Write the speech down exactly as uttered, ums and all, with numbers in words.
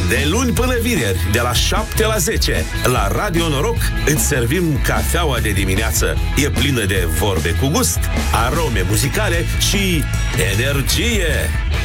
De luni până vineri, de la șapte la zece, la Radio Noroc îți servim cafeaua de dimineață. E plină de vorbe cu gust, arome muzicale și energie.